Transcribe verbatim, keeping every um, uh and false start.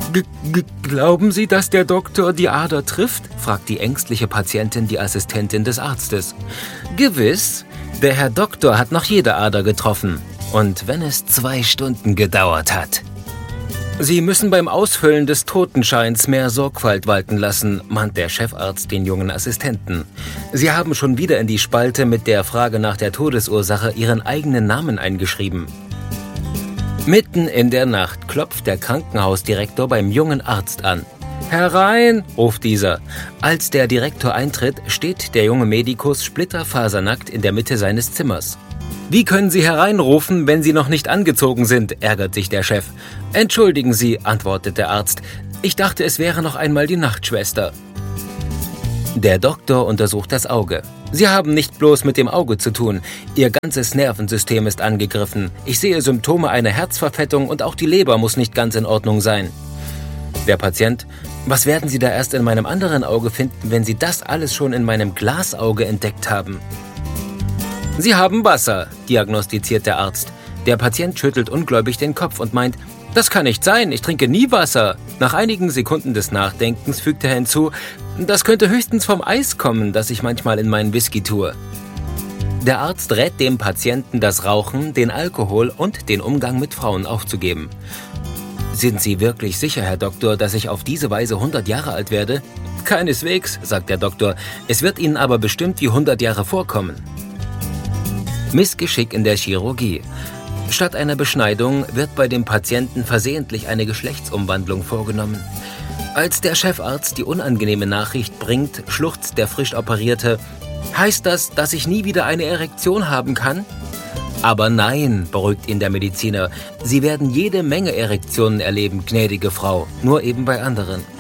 G g glauben Sie, dass der Doktor die Ader trifft? Fragt die ängstliche Patientin die Assistentin des Arztes. Gewiss, der Herr Doktor hat noch jede Ader getroffen. Und wenn es zwei Stunden gedauert hat. Sie müssen beim Ausfüllen des Totenscheins mehr Sorgfalt walten lassen, mahnt der Chefarzt den jungen Assistenten. Sie haben schon wieder in die Spalte mit der Frage nach der Todesursache Ihren eigenen Namen eingeschrieben. Mitten in der Nacht klopft der Krankenhausdirektor beim jungen Arzt an. »Herein«, ruft dieser. Als der Direktor eintritt, steht der junge Medikus splitterfasernackt in der Mitte seines Zimmers. »Wie können Sie hereinrufen, wenn Sie noch nicht angezogen sind?«, ärgert sich der Chef. »Entschuldigen Sie«, antwortet der Arzt. »Ich dachte, es wäre noch einmal die Nachtschwester.« Der Doktor untersucht das Auge. Sie haben nicht bloß mit dem Auge zu tun. Ihr ganzes Nervensystem ist angegriffen. Ich sehe Symptome einer Herzverfettung und auch die Leber muss nicht ganz in Ordnung sein. Der Patient: Was werden Sie da erst in meinem anderen Auge finden, wenn Sie das alles schon in meinem Glasauge entdeckt haben? Sie haben Wasser, diagnostiziert der Arzt. Der Patient schüttelt ungläubig den Kopf und meint: Das kann nicht sein, ich trinke nie Wasser. Nach einigen Sekunden des Nachdenkens fügt er hinzu: Das könnte höchstens vom Eis kommen, das ich manchmal in meinen Whisky tue. Der Arzt rät dem Patienten, das Rauchen, den Alkohol und den Umgang mit Frauen aufzugeben. »Sind Sie wirklich sicher, Herr Doktor, dass ich auf diese Weise hundert Jahre alt werde?« »Keineswegs«, sagt der Doktor, »es wird Ihnen aber bestimmt wie hundert Jahre vorkommen.« Missgeschick in der Chirurgie. Statt einer Beschneidung wird bei dem Patienten versehentlich eine Geschlechtsumwandlung vorgenommen. Als der Chefarzt die unangenehme Nachricht bringt, schluchzt der frisch Operierte: »Heißt das, dass ich nie wieder eine Erektion haben kann?« »Aber nein«, beruhigt ihn der Mediziner, »Sie werden jede Menge Erektionen erleben, gnädige Frau, nur eben bei anderen.«